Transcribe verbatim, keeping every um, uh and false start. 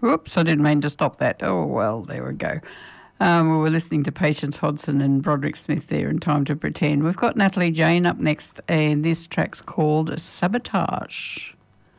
Whoops, I didn't mean to stop that. Oh, well, there we go. Um, we were listening to Patience Hodson and Broderick Smith there in Time to Pretend. We've got Natalie Jane up next, and this track's called Sabotage.